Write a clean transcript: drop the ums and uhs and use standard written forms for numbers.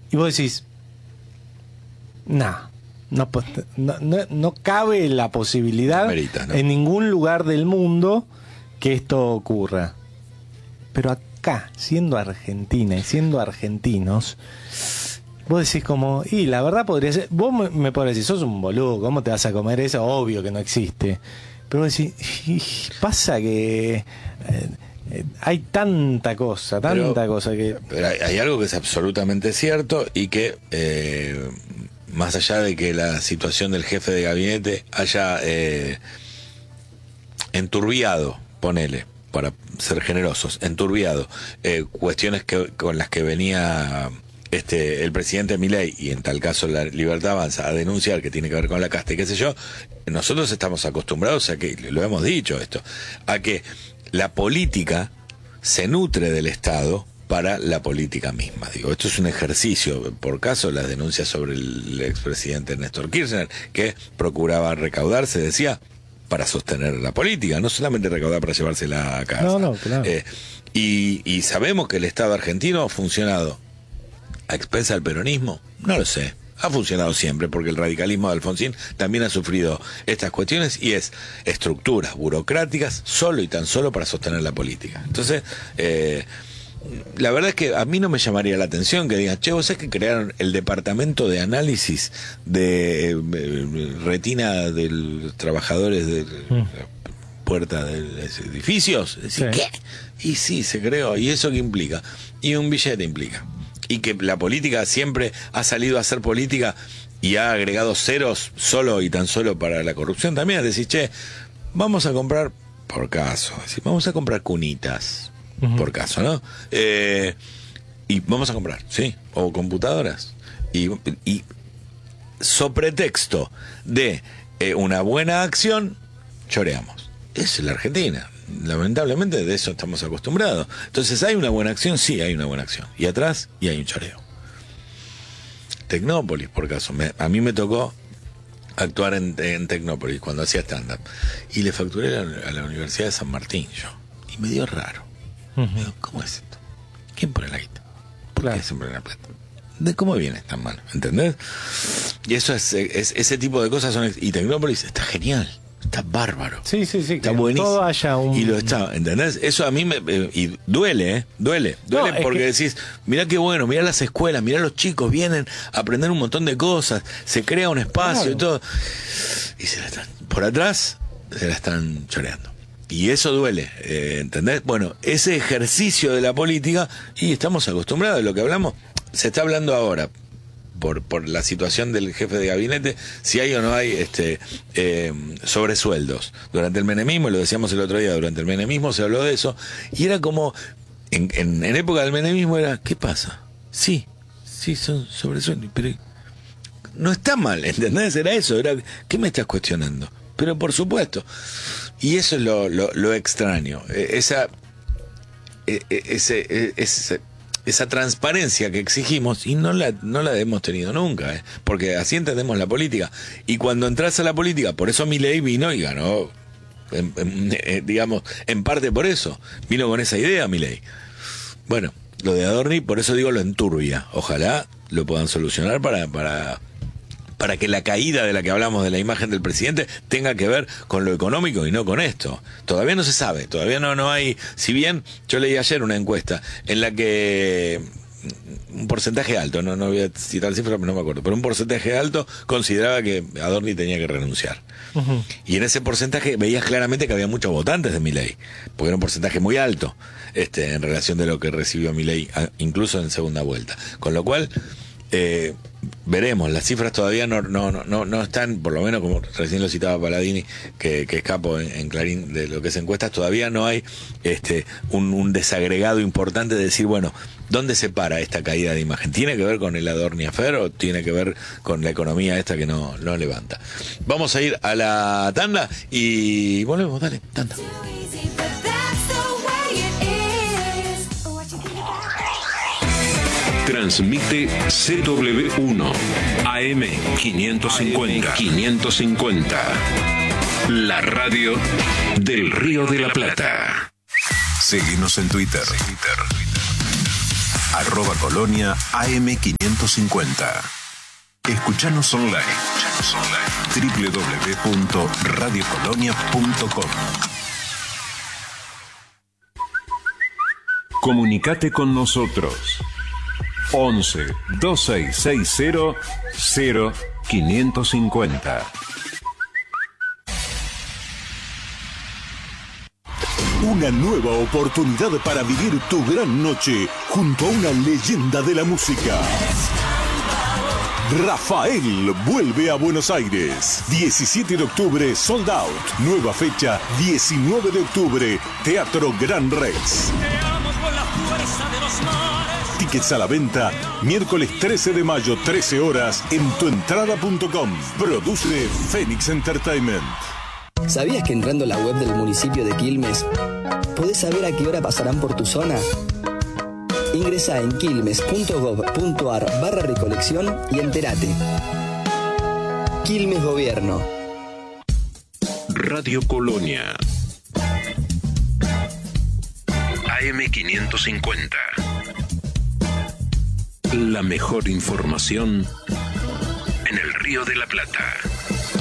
Y vos decís, no cabe la posibilidad Merita, ¿no? en ningún lugar del mundo que esto ocurra. Pero acá, siendo Argentina y siendo argentinos, vos decís como, y la verdad podría ser, vos me podés decir, sos un boludo, ¿cómo te vas a comer eso? Obvio que no existe. Pero vos decís, pasa que hay tanta cosa que... Pero hay algo que es absolutamente cierto y que, más allá de que la situación del jefe de gabinete haya enturbiado, ponele, para ser generosos, enturbiado cuestiones con las que venía el presidente Milei, y en tal caso la Libertad Avanza, a denunciar, que tiene que ver con la casta y qué sé yo, nosotros estamos acostumbrados a que, lo hemos dicho esto, a que la política se nutre del Estado para la política misma. Digo, esto es un ejercicio, por caso las denuncias sobre el expresidente Néstor Kirchner, que procuraba recaudar, se decía, para sostener la política, no solamente recaudar para llevársela a casa. No, claro. Y sabemos que el Estado argentino ha funcionado a expensas del peronismo, no lo sé. Ha funcionado siempre, porque el radicalismo de Alfonsín también ha sufrido estas cuestiones, y es estructuras burocráticas solo y tan solo para sostener la política. Entonces, la verdad es que a mí no me llamaría la atención que digan, che, vos sabés que crearon el departamento de análisis de retina de los trabajadores de la puerta de los edificios. Decir, Sí. ¿qué? Y sí, se creó. ¿Y eso qué implica? Y un billete implica. Y que la política siempre ha salido a hacer política y ha agregado ceros solo y tan solo para la corrupción también. Decís, che, vamos a comprar, por caso, vamos a comprar cunitas, por caso, ¿no? Y vamos a comprar, sí, o computadoras. Y so pretexto de una buena acción, choreamos. Es la Argentina. Lamentablemente de eso estamos acostumbrados. Entonces, ¿hay una buena acción? Sí, hay una buena acción. Y atrás, y hay un choreo. Tecnópolis, por caso. A mí me tocó actuar en Tecnópolis cuando hacía stand-up. Y le facturé a la Universidad de San Martín yo. Y me dio raro. Me digo, ¿cómo es esto? ¿Quién pone la guita? ¿Por qué se pone la plata? ¿De cómo viene tan mal? ¿Entendés? Y eso es ese tipo de cosas son. Y Tecnópolis está genial. Está bárbaro. Sí, está buenísimo. Todo haya un... Y lo está, ¿entendés? Eso a mí y duele, duele No, porque decís, mirá qué bueno, mirá las escuelas, mirá los chicos, vienen a aprender un montón de cosas, se crea un espacio, claro, y todo. Y por atrás se la están choreando. Y eso duele, ¿entendés? Bueno, ese ejercicio de la política, y estamos acostumbrados, lo que hablamos, se está hablando ahora. Por la situación del jefe de gabinete, si hay o no hay sobresueldos. Durante el menemismo, lo decíamos el otro día, durante el menemismo se habló de eso, y era como, en época del menemismo era, ¿qué pasa? Sí, son sobresueldos, pero no está mal, ¿entendés? Era eso, era, ¿qué me estás cuestionando? Pero por supuesto, y eso es lo extraño, esa transparencia que exigimos, y no la hemos tenido nunca, porque así entendemos la política. Y cuando entras a la política, por eso Milei vino y ganó, digamos, en parte por eso, vino con esa idea Milei. Bueno, lo de Adorni, por eso digo, lo enturbia. Ojalá lo puedan solucionar para que la caída de la que hablamos de la imagen del presidente tenga que ver con lo económico y no con esto. Todavía no se sabe, todavía no hay, si bien yo leí ayer una encuesta en la que un porcentaje alto, no voy a citar cifras, pero no me acuerdo, pero un porcentaje alto consideraba que Adorni tenía que renunciar. Y en ese porcentaje veías claramente que había muchos votantes de Milei, porque era un porcentaje muy alto en relación de lo que recibió Milei, incluso en segunda vuelta. Con lo cual, veremos, las cifras todavía no están, por lo menos como recién lo citaba Paladini, que escapo en Clarín de lo que es encuestas, todavía no hay un desagregado importante de decir, bueno, ¿dónde se para esta caída de imagen? ¿Tiene que ver con el Adorni Affair o tiene que ver con la economía esta que no levanta? Vamos a ir a la tanda y volvemos, dale, tanda. Transmite CW1 AM 550. La radio del Río de la Plata. Síguenos en Twitter. @Colonia AM550. Escuchanos online. www.radiocolonia.com. Comunicate con nosotros. 11 2660 0550. Una nueva oportunidad para vivir tu gran noche junto a una leyenda de la música. Rafael vuelve a Buenos Aires. 17 de octubre, sold out. Nueva fecha, 19 de octubre, Teatro Gran Rex. Tickets a la venta, miércoles 13 de mayo, 13 horas, en tuentrada.com. Produce Phoenix Entertainment. ¿Sabías que entrando a la web del municipio de Quilmes podés saber a qué hora pasarán por tu zona? Ingresá en quilmes.gov.ar/recolección y entérate. Quilmes Gobierno. Radio Colonia AM550. La mejor información en el Río de la Plata.